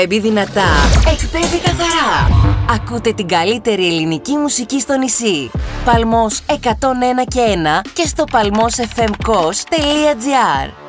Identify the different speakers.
Speaker 1: Εκπέμπει δυνατά, εκπέμπει καθαρά. Ακούτε την καλύτερη ελληνική μουσική στο νησί. Παλμός 101 και 1 και στο palmosfmkos.gr.